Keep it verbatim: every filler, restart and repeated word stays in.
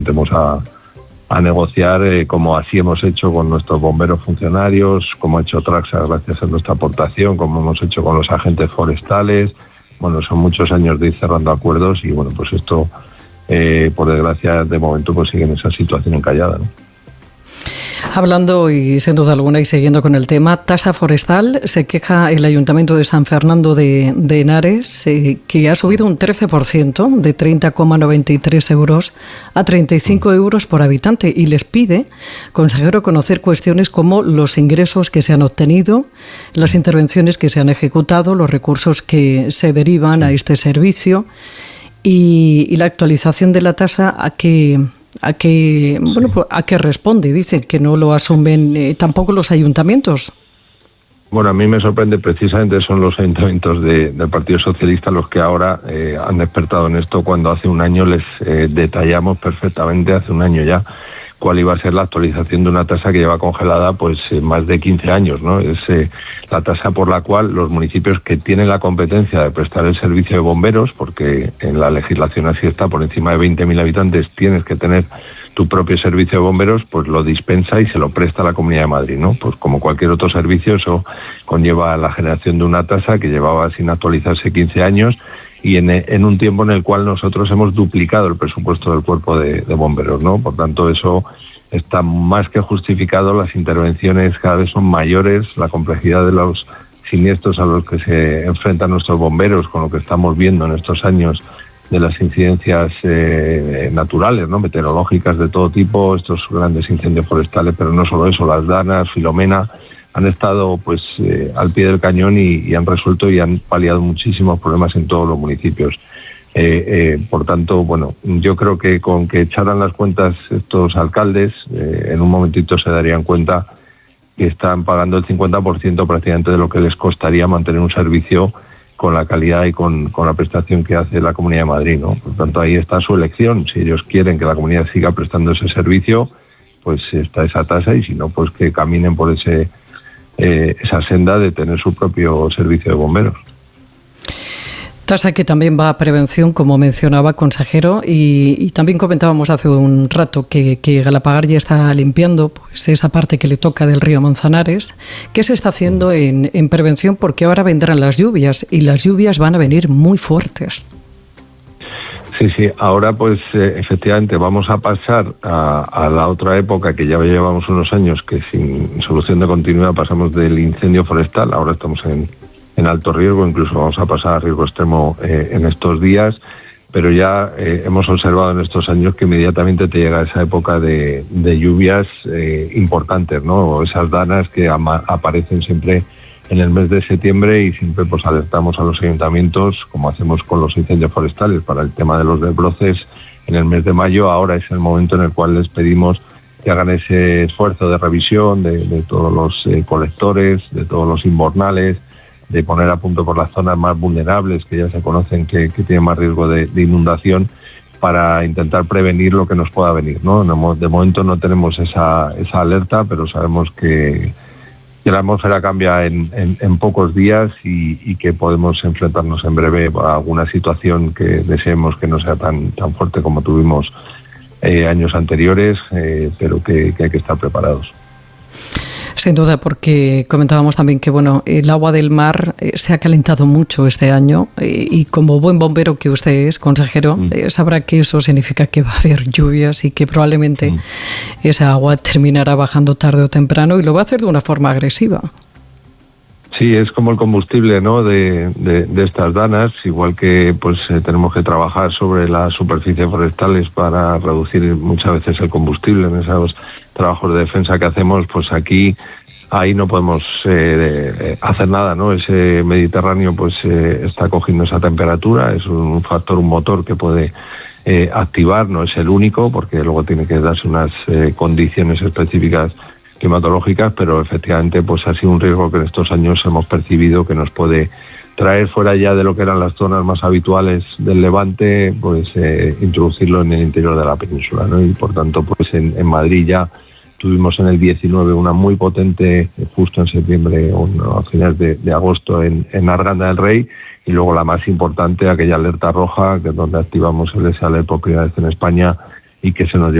Vamos a, a negociar eh, como así hemos hecho con nuestros bomberos funcionarios, como ha hecho Traxa gracias a nuestra aportación, como hemos hecho con los agentes forestales. Bueno, son muchos años de ir cerrando acuerdos y bueno, pues esto, eh, por desgracia, de momento pues sigue en esa situación encallada, ¿no? Hablando y sin duda alguna y siguiendo con el tema, tasa forestal, se queja el Ayuntamiento de San Fernando de, de Henares, eh, que ha subido un trece por ciento, de treinta coma noventa y tres euros a treinta y cinco euros por habitante, y les pide, consejero, conocer cuestiones como los ingresos que se han obtenido, las intervenciones que se han ejecutado, los recursos que se derivan a este servicio y, y la actualización de la tasa a que... ¿A qué, bueno, pues, a qué responde? Dicen que no lo asumen eh, tampoco los ayuntamientos. Bueno, a mí me sorprende, precisamente son los ayuntamientos de, del Partido Socialista los que ahora eh, han despertado en esto, cuando hace un año les eh, detallamos perfectamente, hace un año ya, cuál iba a ser la actualización de una tasa que lleva congelada pues eh, más de quince años, ¿no? Es eh, la tasa por la cual los municipios que tienen la competencia de prestar el servicio de bomberos, porque en la legislación así está, por encima de veinte mil habitantes tienes que tener tu propio servicio de bomberos, pues lo dispensa y se lo presta a la Comunidad de Madrid, ¿no? Pues como cualquier otro servicio, eso conlleva la generación de una tasa que llevaba sin actualizarse quince años, y en, en un tiempo en el cual nosotros hemos duplicado el presupuesto del cuerpo de, de bomberos, ¿no? Por tanto, eso está más que justificado, las intervenciones cada vez son mayores, la complejidad de los siniestros a los que se enfrentan nuestros bomberos, con lo que estamos viendo en estos años de las incidencias eh, naturales, ¿no? Meteorológicas de todo tipo, estos grandes incendios forestales, pero no solo eso, las Danas, Filomena, han estado pues eh, al pie del cañón y, y han resuelto y han paliado muchísimos problemas en todos los municipios. Eh, eh, por tanto, bueno, yo creo que con que echaran las cuentas estos alcaldes, eh, en un momentito se darían cuenta que están pagando el cincuenta por ciento prácticamente de lo que les costaría mantener un servicio con la calidad y con, con la prestación que hace la Comunidad de Madrid, ¿no? Por tanto, ahí está su elección. Si ellos quieren que la comunidad siga prestando ese servicio, pues está esa tasa, y si no, pues que caminen por ese Eh, esa senda de tener su propio servicio de bomberos. Tasa que también va a prevención, como mencionaba, consejero, y, y también comentábamos hace un rato que, que Galapagar ya está limpiando pues esa parte que le toca del río Manzanares. ¿Qué se está haciendo en, en prevención? Porque ahora vendrán las lluvias y las lluvias van a venir muy fuertes. Sí, sí, ahora pues eh, efectivamente vamos a pasar a, a la otra época que ya llevamos unos años que sin solución de continuidad pasamos del incendio forestal, ahora estamos en, en alto riesgo, incluso vamos a pasar a riesgo extremo eh, en estos días, pero ya eh, hemos observado en estos años que inmediatamente te llega esa época de, de lluvias eh, importantes, ¿no? O esas danas que ama, aparecen siempre en el mes de septiembre, y siempre pues alertamos a los ayuntamientos, como hacemos con los incendios forestales para el tema de los desbroces en el mes de mayo. Ahora es el momento en el cual les pedimos que hagan ese esfuerzo de revisión de, de todos los eh, colectores, de todos los invernales, de poner a punto por las zonas más vulnerables que ya se conocen que, que tienen más riesgo de, de inundación, para intentar prevenir lo que nos pueda venir, ¿no? De momento no tenemos esa, esa alerta, pero sabemos que que la atmósfera cambia en, en, en pocos días y, y que podemos enfrentarnos en breve a alguna situación que deseemos que no sea tan, tan fuerte como tuvimos eh, años anteriores, eh, pero que, que hay que estar preparados. Sin duda, porque comentábamos también que bueno, el agua del mar eh, se ha calentado mucho este año eh, y como buen bombero que usted es, consejero, mm. eh, sabrá que eso significa que va a haber lluvias y que probablemente mm. esa agua terminará bajando tarde o temprano, y lo va a hacer de una forma agresiva. Sí, es como el combustible, ¿no? de, de, de estas danas, igual que pues eh, tenemos que trabajar sobre las superficies forestales para reducir muchas veces el combustible en esos trabajos de defensa que hacemos, pues aquí ahí no podemos eh, hacer nada, ¿no? Ese Mediterráneo pues eh, está cogiendo esa temperatura, es un factor, un motor que puede eh, activar, no es el único, porque luego tiene que darse unas eh, condiciones específicas climatológicas, pero efectivamente pues ha sido un riesgo que en estos años hemos percibido que nos puede traer fuera ya de lo que eran las zonas más habituales del Levante, pues eh, introducirlo en el interior de la península, ¿no? Y por tanto pues en, en Madrid ya tuvimos en el diecinueve una muy potente, justo en septiembre o no, a finales de, de agosto en, en Arganda del Rey, y luego la más importante, aquella alerta roja, que es donde activamos el S A L E por primera vez en España y que se nos